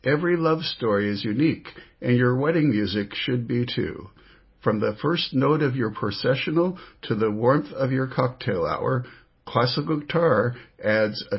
Every love story is unique, and your wedding music should be too. From the first note of your processional to the warmth of your cocktail hour, classical guitar adds a